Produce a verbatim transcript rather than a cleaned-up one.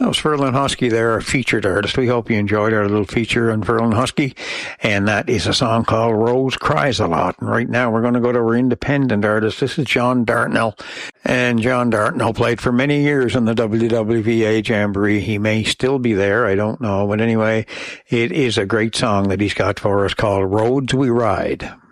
That was Ferlin Husky there, our featured artist. We hope you enjoyed our little feature on Ferlin Husky. And that is a song called Rose Cries a Lot. And right now we're going to go to our independent artist. This is John Dartnell. And John Dartnell played for many years in the W W V A Jamboree. He may still be there, I don't know. But anyway, it is a great song that he's got for us called Roads We Ride.